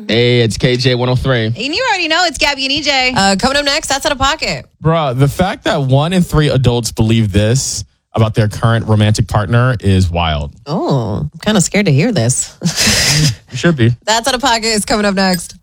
Hey, it's KJ 103. And you already know it's Gabby and EJ. Coming up next, that's Out of Pocket. Bruh, the fact that 1 in 3 adults believe this about their current romantic partner is wild. Oh, I'm kind of scared to hear this. You should be. That's Out of Pocket is coming up next.